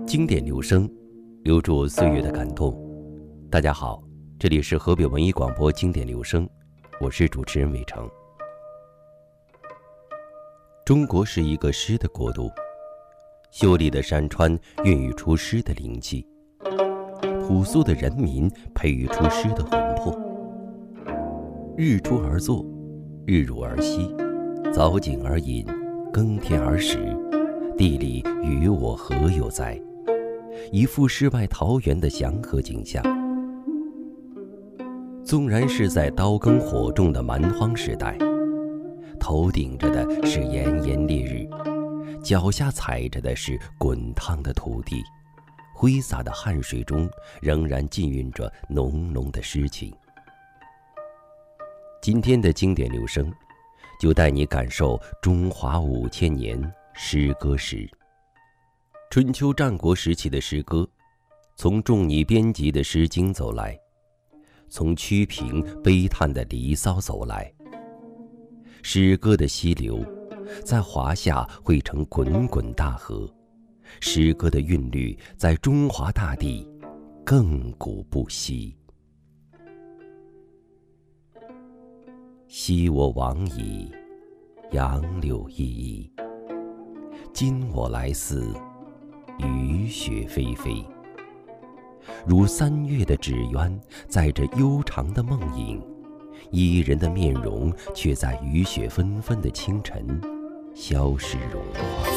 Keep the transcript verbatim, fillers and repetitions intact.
经典留声，留住岁月的感动。大家好，这里是河北文艺广播经典留声，我是主持人伟成。中国是一个诗的国度，秀丽的山川孕育出诗的灵气，朴素的人民培育出诗的魂魄。日出而作，日入而息，早景而饮，耕田而食，地里与我何有哉？一幅世外桃源的祥和景象。纵然是在刀耕火种的蛮荒时代，头顶着的是炎炎烈日，脚下踩着的是滚烫的土地，挥洒的汗水中仍然浸蕴着浓浓的诗情。今天的经典留声，就带你感受中华五千年诗歌史。春秋战国时期的诗歌，从仲尼编辑的《诗经》走来，从屈平悲叹的《离骚》走来。诗歌的溪流在华夏汇成滚滚大河，诗歌的韵律在中华大地亘古不息。昔我往矣，杨柳依依，今我来思，雨雪霏霏。如三月的纸鸢，载着悠长的梦影，伊人的面容却在雨雪纷纷的清晨消失融化。